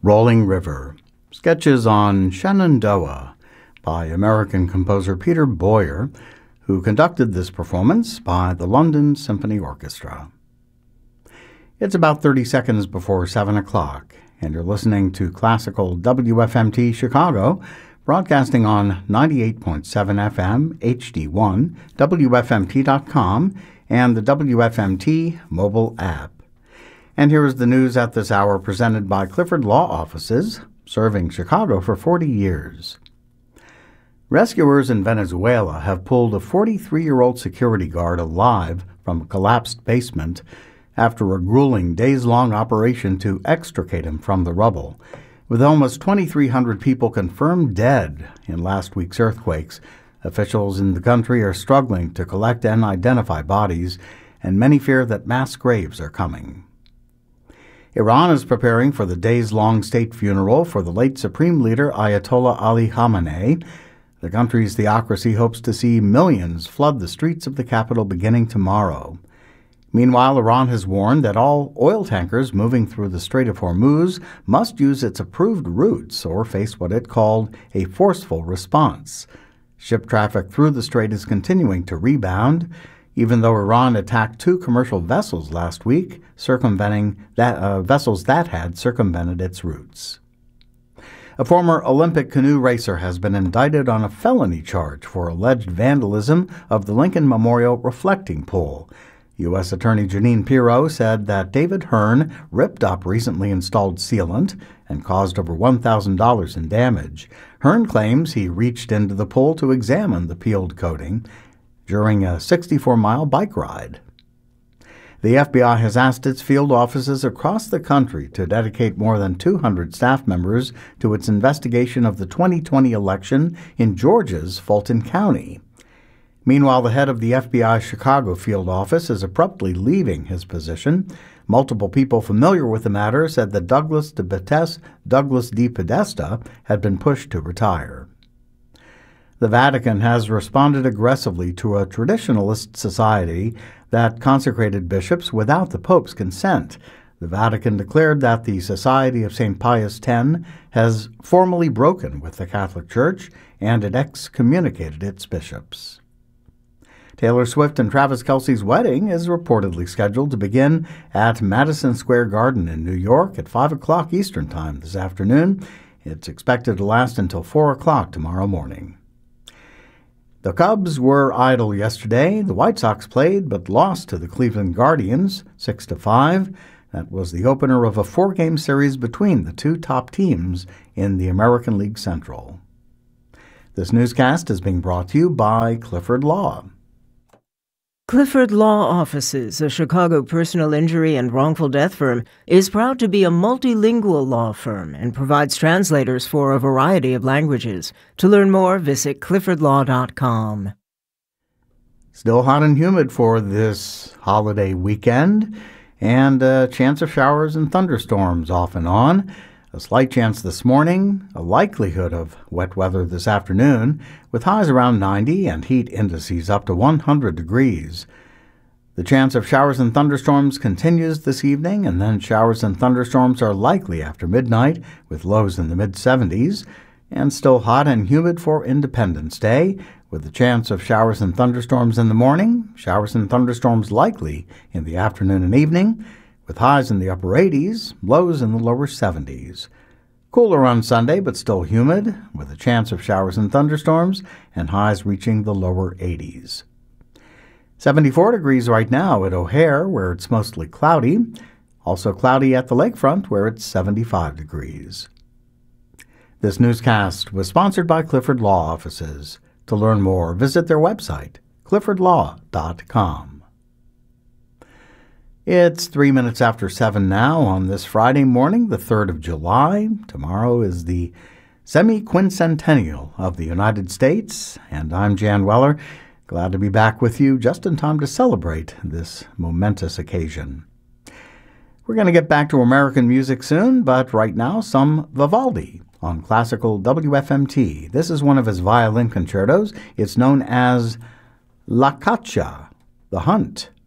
Rolling River, sketches on Shenandoah by American composer Peter Boyer, who conducted this performance by the London Symphony Orchestra. It's about 30 seconds before 7 o'clock, and you're listening to classical WFMT Chicago, broadcasting on 98.7 FM, HD1, WFMT.com, and the WFMT mobile app. And here is the news at this hour presented by Clifford Law Offices, serving Chicago for 40 years. Rescuers in Venezuela have pulled a 43-year-old security guard alive from a collapsed basement after a grueling days-long operation to extricate him from the rubble. With almost 2,300 people confirmed dead in last week's earthquakes, officials in the country are struggling to collect and identify bodies, and many fear that mass graves are coming. Iran is preparing for the days-long state funeral for the late Supreme Leader Ayatollah Ali Khamenei. The country's theocracy hopes to see millions flood the streets of the capital beginning tomorrow. Meanwhile, Iran has warned that all oil tankers moving through the Strait of Hormuz must use its approved routes or face what it called a forceful response. Ship traffic through the strait is continuing to rebound, even though Iran attacked 2 commercial vessels last week, vessels that had circumvented its routes. A former Olympic canoe racer has been indicted on a felony charge for alleged vandalism of the Lincoln Memorial reflecting pool. U.S. Attorney Jeanine Pirro said that David Hearn ripped up recently installed sealant and caused over $1,000 in damage. Hearn claims he reached into the pool to examine the peeled coating during a 64-mile bike ride. The FBI has asked its field offices across the country to dedicate more than 200 staff members to its investigation of the 2020 election in Georgia's Fulton County. Meanwhile, the head of the FBI Chicago field office is abruptly leaving his position. Multiple people familiar with the matter said that Douglas DePodesta had been pushed to retire. The Vatican has responded aggressively to a traditionalist society that consecrated bishops without the Pope's consent. The Vatican declared that the Society of St. Pius X has formally broken with the Catholic Church, and it excommunicated its bishops. Taylor Swift and Travis Kelce's wedding is reportedly scheduled to begin at Madison Square Garden in New York at 5 o'clock Eastern Time this afternoon. It's expected to last until 4 o'clock tomorrow morning. The Cubs were idle yesterday. The White Sox played but lost to the Cleveland Guardians 6-5. That was the opener of a 4-game series between the 2 top teams in the American League Central. This newscast is being brought to you by Clifford Law. Clifford Law Offices, a Chicago personal injury and wrongful death firm, is proud to be a multilingual law firm and provides translators for a variety of languages. To learn more, visit cliffordlaw.com. Still hot and humid for this holiday weekend, and a chance of showers and thunderstorms off and on. A slight chance this morning, a likelihood of wet weather this afternoon, with highs around 90 and heat indices up to 100 degrees. The chance of showers and thunderstorms continues this evening, and then showers and thunderstorms are likely after midnight, with lows in the mid-70s, and still hot and humid for Independence Day, with the chance of showers and thunderstorms in the morning, showers and thunderstorms likely in the afternoon and evening, with highs in the upper 80s, lows in the lower 70s. Cooler on Sunday, but still humid, with a chance of showers and thunderstorms, and highs reaching the lower 80s. 74 degrees right now at O'Hare, where it's mostly cloudy. Also cloudy at the lakefront, where it's 75 degrees. This newscast was sponsored by Clifford Law Offices. To learn more, visit their website, cliffordlaw.com. It's 3 minutes after 7 now on this Friday morning, the 3rd of July. Tomorrow is the semi-quincentennial of the United States, and I'm Jan Weller. Glad to be back with you just in time to celebrate this momentous occasion. We're going to get back to American music soon, but right now, some Vivaldi on classical WFMT. This is one of his violin concertos. It's known as La Caccia, the Hunt.